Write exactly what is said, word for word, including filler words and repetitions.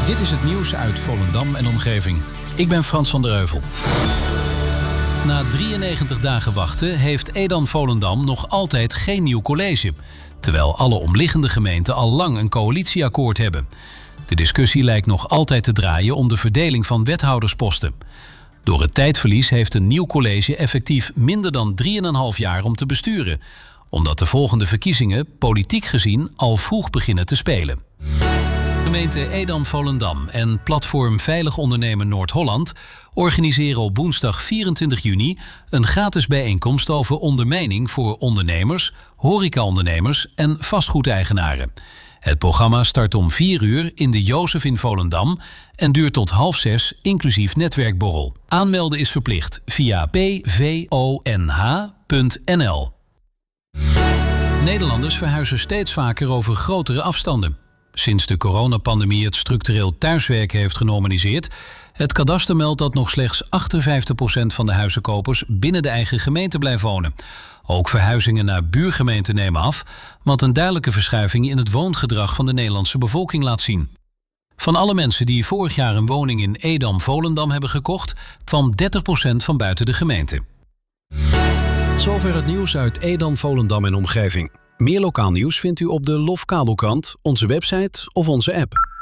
Dit is het nieuws uit Volendam en omgeving. Ik ben Frans van der Heuvel. Na drieënnegentig dagen wachten heeft Edam Volendam nog altijd geen nieuw college. Terwijl alle omliggende gemeenten al lang een coalitieakkoord hebben. De discussie lijkt nog altijd te draaien om de verdeling van wethoudersposten. Door het tijdverlies heeft een nieuw college effectief minder dan drieënhalf jaar om te besturen. Omdat de volgende verkiezingen politiek gezien al vroeg beginnen te spelen. Gemeente Edam-Volendam en platform Veilig Ondernemen Noord-Holland organiseren op woensdag vierentwintig juni een gratis bijeenkomst over ondermijning voor ondernemers, horecaondernemers en vastgoedeigenaren. Het programma start om vier uur in de Jozef in Volendam en duurt tot half zes inclusief netwerkborrel. Aanmelden is verplicht via p v o n h punt n l. Nederlanders verhuizen steeds vaker over grotere afstanden. Sinds de coronapandemie het structureel thuiswerken heeft genormaliseerd, het kadaster meldt dat nog slechts achtenvijftig procent van de huizenkopers binnen de eigen gemeente blijven wonen. Ook verhuizingen naar buurgemeenten nemen af, wat een duidelijke verschuiving in het woongedrag van de Nederlandse bevolking laat zien. Van alle mensen die vorig jaar een woning in Edam-Volendam hebben gekocht, kwam dertig procent van buiten de gemeente. Tot zover het nieuws uit Edam, Volendam en omgeving. Meer lokaal nieuws vindt u op de Lof Kabelkrant, onze website of onze app.